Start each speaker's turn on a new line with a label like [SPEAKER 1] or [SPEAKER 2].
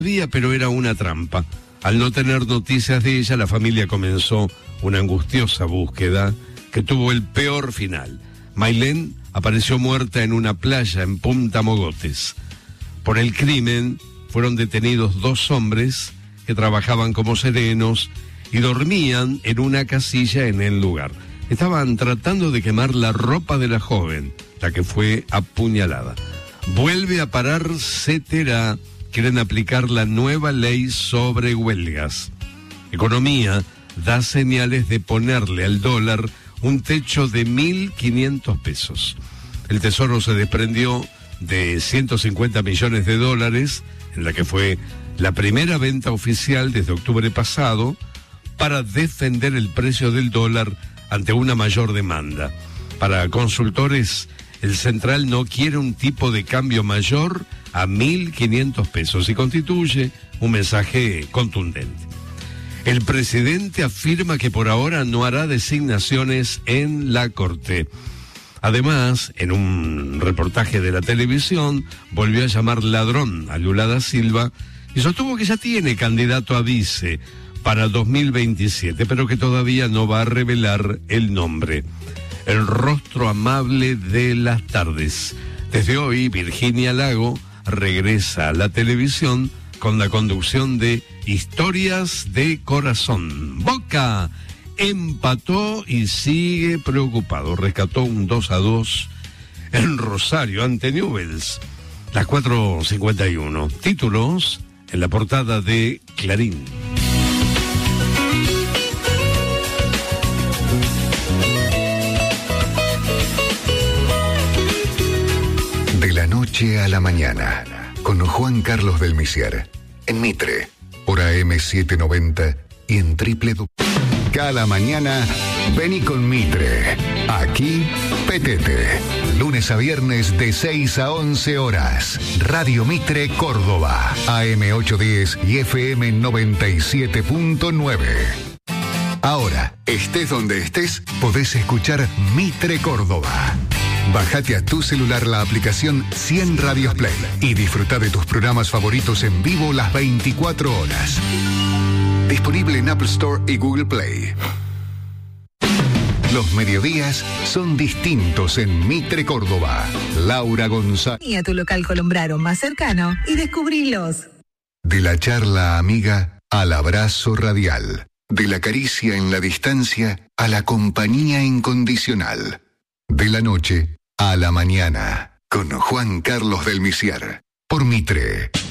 [SPEAKER 1] día, pero era una trampa. Al no tener noticias de ella, la familia comenzó una angustiosa búsqueda que tuvo el peor final. Mailén apareció muerta en una playa en Punta Mogotes. Por el crimen fueron detenidos 2 hombres que trabajaban como serenos y dormían en una casilla en el lugar. Estaban tratando de quemar la ropa de la joven, la que fue apuñalada. Vuelve a parar Cetera. Quieren aplicar la nueva ley sobre huelgas. Economía da señales de ponerle al dólar un techo de 1.500 pesos. El Tesoro se desprendió de 150 millones de dólares, en la que fue la primera venta oficial desde octubre pasado, para defender el precio del dólar ante una mayor demanda. Para consultores, el central no quiere un tipo de cambio mayor a 1.500 pesos y constituye un mensaje contundente. El presidente afirma que por ahora no hará designaciones en la Corte. Además, en un reportaje de la televisión, volvió a llamar ladrón a Lula da Silva y sostuvo que ya tiene candidato a vice para 2027, pero que todavía no va a revelar el nombre. El rostro amable de las tardes. Desde hoy, Virginia Lago regresa a la televisión con la conducción de Historias de Corazón. Boca empató y sigue preocupado. Rescató un 2-2 en Rosario ante Newell's. Las 4:51. Títulos en la portada de Clarín.
[SPEAKER 2] De la noche a la mañana, con Juan Carlos del Misier, en Mitre, por AM790 y en www. Cada mañana, vení con Mitre. Aquí, Petete. Lunes a viernes de 6 a 11 horas. Radio Mitre Córdoba. AM810 y FM 97.9. Ahora, estés donde estés, podés escuchar Mitre Córdoba. Bájate a tu celular la aplicación 100 Radios Play y disfruta de tus programas favoritos en vivo las 24 horas. Disponible en Apple Store y Google Play. Los mediodías son distintos en Mitre Córdoba. Laura González.
[SPEAKER 3] Y a tu local Colombraro más cercano y descubrilos.
[SPEAKER 2] De la charla amiga al abrazo radial. De la caricia en la distancia a la compañía incondicional. De la noche a la mañana. Con Juan Carlos del Misier. Por Mitre.